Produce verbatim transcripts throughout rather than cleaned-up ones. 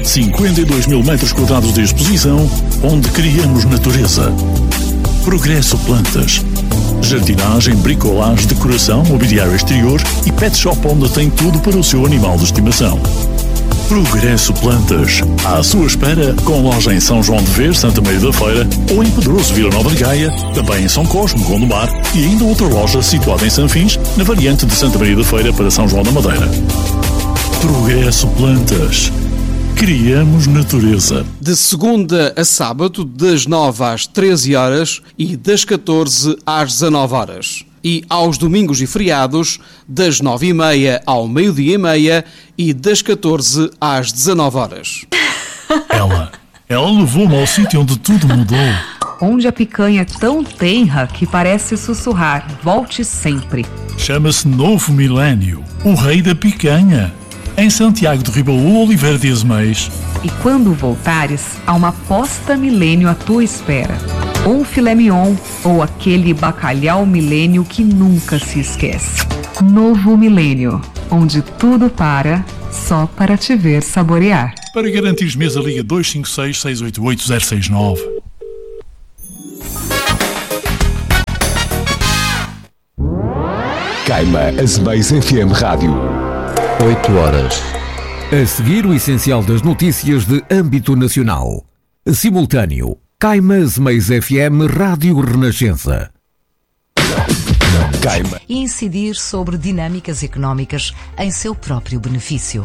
cinquenta e dois mil metros quadrados de exposição, onde criamos natureza. Progresso Plantas. Jardinagem, bricolagem, decoração, mobiliário exterior e pet shop onde tem tudo para o seu animal de estimação. Progresso Plantas. À sua espera, com loja em São João de Ver, Santa Maria da Feira, ou em Pedroso, Vila Nova de Gaia, também em São Cosme, Gondomar, e ainda outra loja situada em Sanfins, na variante de Santa Maria da Feira para São João da Madeira. Progresso Plantas. Criamos natureza. De segunda a sábado, das nove às treze horas e das catorze às dezanove horas. E aos domingos e feriados, das nove e meia ao meio-dia e meia e das catorze às dezanove horas. Ela, ela levou-me ao sítio onde tudo mudou. Onde a picanha é tão tenra que parece sussurrar, volte sempre. Chama-se Novo Milênio, o rei da picanha. Em Santiago de Ribaú, Oliveira de Azeméis. E quando voltares, há uma posta milênio à tua espera. Ou um filé mignon, ou aquele bacalhau milênio que nunca se esquece. Novo Milênio, onde tudo para, só para te ver saborear. Para garantir mesa, liga dois cinco seis, seis oito oito, zero seis nove. Caima Azeméis F M Rádio. oito horas. A seguir, o essencial das notícias de âmbito nacional. Simultâneo. Caima Azeméis F M Rádio Renascença. Caima. E incidir sobre dinâmicas económicas em seu próprio benefício.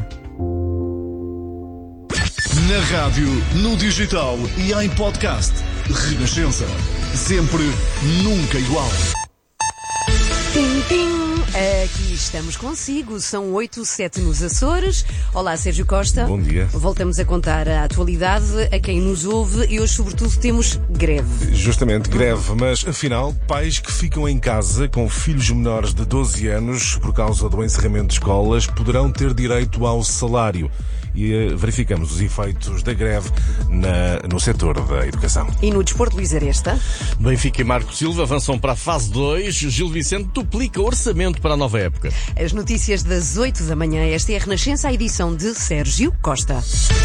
Na rádio, no digital e em podcast. Renascença. Sempre, nunca igual. Tim, tim. Aqui estamos consigo, são oito, sete nos Açores. Olá, Sérgio Costa. Bom dia. Voltamos a contar a atualidade a quem nos ouve e hoje, sobretudo, temos greve. Justamente, greve, mas afinal, pais que ficam em casa com filhos menores de doze anos por causa do encerramento de escolas poderão ter direito ao salário. E verificamos os efeitos da greve na, no setor da educação. E no desporto, Luís Aresta? Benfica e Marco Silva avançam para a fase dois. Gil Vicente duplica o orçamento para a nova época. As notícias das oito da manhã. Esta é a Renascença, a edição de Sérgio Costa.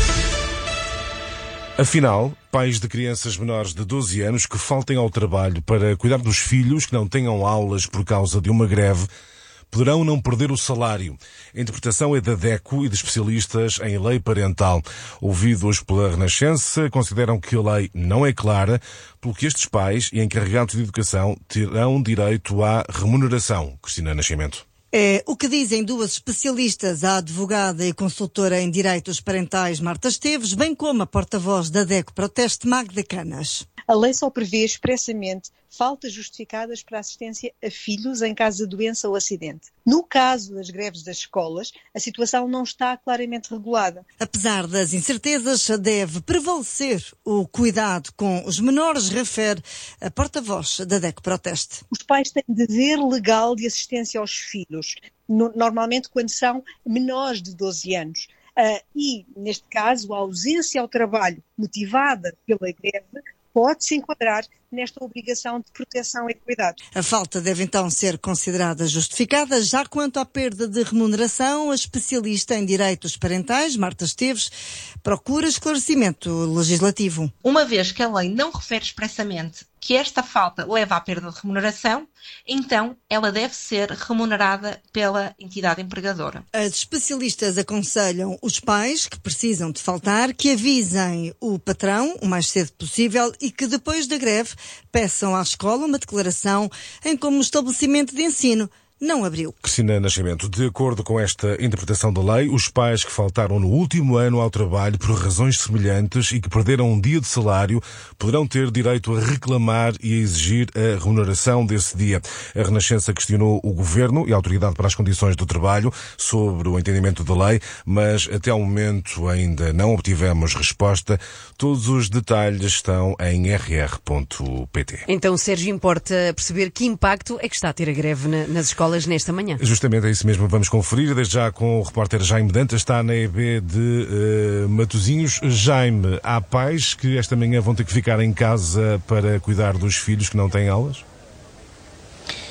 Afinal, pais de crianças menores de doze anos que faltem ao trabalho para cuidar dos filhos que não tenham aulas por causa de uma greve poderão não perder o salário. A interpretação é da DECO e de especialistas em lei parental. Ouvidos pela Renascença, consideram que a lei não é clara, pelo que estes pais e encarregados de educação terão direito à remuneração. Cristina Nascimento. É o que dizem duas especialistas, a advogada e consultora em direitos parentais Marta Esteves, bem como a porta-voz da DECO Proteste Magda Canas. A lei só prevê expressamente faltas justificadas para assistência a filhos em caso de doença ou acidente. No caso das greves das escolas, a situação não está claramente regulada. Apesar das incertezas, deve prevalecer o cuidado com os menores, refere a porta-voz da DECO Proteste. Os pais têm dever legal de assistência aos filhos, no, normalmente quando são menores de doze anos. Uh, e, neste caso, a ausência ao trabalho motivada pela greve pode-se enquadrar nesta obrigação de proteção e cuidado. A falta deve então ser considerada justificada. Já quanto à perda de remuneração, a especialista em direitos parentais, Marta Esteves, procura esclarecimento legislativo. Uma vez que a lei não refere expressamente que esta falta leva à perda de remuneração, então ela deve ser remunerada pela entidade empregadora. As especialistas aconselham os pais que precisam de faltar que avisem o patrão o mais cedo possível e que depois da greve peçam à escola uma declaração em como o estabelecimento de ensino não abriu. Cristina Nascimento, de acordo com esta interpretação da lei, os pais que faltaram no último ano ao trabalho por razões semelhantes e que perderam um dia de salário poderão ter direito a reclamar e a exigir a remuneração desse dia. A Renascença questionou o Governo e a Autoridade para as Condições do Trabalho sobre o entendimento da lei, mas até ao momento ainda não obtivemos resposta. Todos os detalhes estão em r r ponto p t. Então, Sérgio, importa perceber que impacto é que está a ter a greve na, nas escolas nesta manhã. Justamente é isso mesmo, vamos conferir, desde já com o repórter Jaime Dantas, está na E B de uh, Matosinhos. Jaime, há pais que esta manhã vão ter que ficar em casa para cuidar dos filhos que não têm aulas?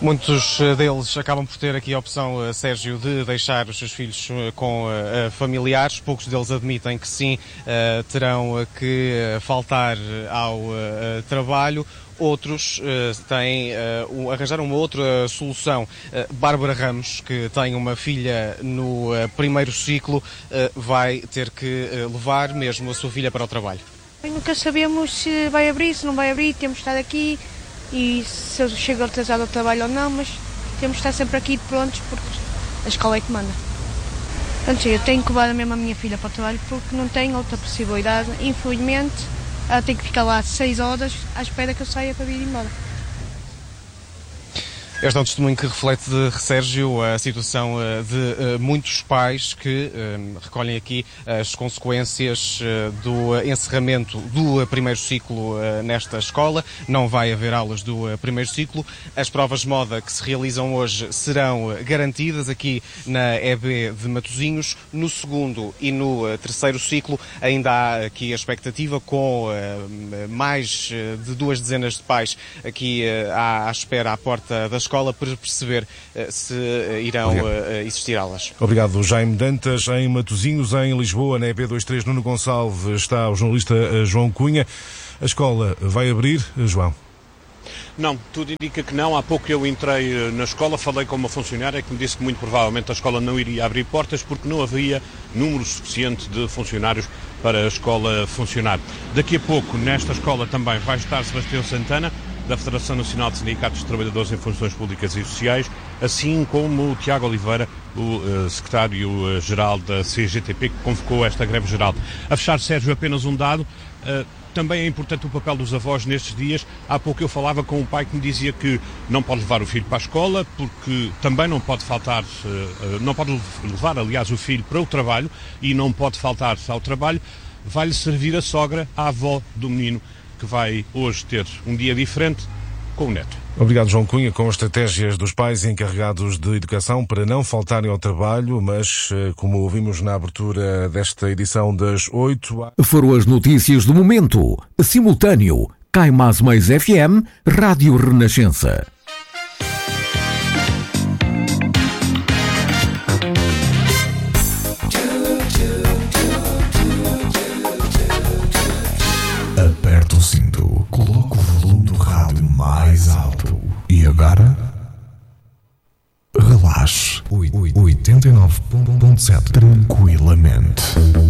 Muitos deles acabam por ter aqui a opção, Sérgio, de deixar os seus filhos com familiares. Poucos deles admitem que sim, terão que faltar ao trabalho. Outros uh, têm, uh, arranjaram uma outra solução. Uh, Bárbara Ramos, que tem uma filha no uh, primeiro ciclo, uh, vai ter que uh, levar mesmo a sua filha para o trabalho. Nunca sabemos se vai abrir, se não vai abrir, temos de estar aqui e se eu chego atrasado ao trabalho ou não, mas temos de estar sempre aqui prontos porque a escola é que manda. Portanto, eu tenho que levar mesmo a minha filha para o trabalho porque não tenho outra possibilidade, infelizmente. Ela tem que ficar lá seis horas à espera que eu saia para vir embora. Este é um testemunho que reflete, Sérgio, a situação de muitos pais que recolhem aqui as consequências do encerramento do primeiro ciclo nesta escola. Não vai haver aulas do primeiro ciclo. As provas de moda que se realizam hoje serão garantidas aqui na E B de Matosinhos. No segundo e no terceiro ciclo ainda há aqui a expectativa, com mais de duas dezenas de pais aqui à espera à porta da escola, para perceber uh, se uh, irão uh, existir aulas. Obrigado, Jaime Dantas. Em Matosinhos, em Lisboa, na E B vinte e três, Nuno Gonçalves, está o jornalista uh, João Cunha. A escola vai abrir, uh, João? Não, tudo indica que não. Há pouco eu entrei na escola, falei com uma funcionária que me disse que muito provavelmente a escola não iria abrir portas porque não havia número suficiente de funcionários para a escola funcionar. Daqui a pouco, nesta escola também vai estar Sebastião Santana, da Federação Nacional de Sindicatos de Trabalhadores em Funções Públicas e Sociais, assim como o Tiago Oliveira, o uh, secretário-geral da C G T P, que convocou esta greve geral. A fechar, Sérgio, apenas um dado. Uh, também é importante o papel dos avós nestes dias. Há pouco eu falava com um pai que me dizia que não pode levar o filho para a escola, porque também não pode faltar, uh, não pode levar, aliás, o filho para o trabalho e não pode faltar ao trabalho. Vai-lhe servir a sogra, a avó do menino, que vai hoje ter um dia diferente com o neto. Obrigado, João Cunha, com estratégias dos pais encarregados de educação para não faltarem ao trabalho, mas, como ouvimos na abertura desta edição das oito... Foram as notícias do momento. Simultâneo, Caimás Mais F M, Rádio Renascença. Aperta o cinto, coloca o volume do rádio mais alto e agora relaxe. oitenta e nove ponto sete tranquilamente.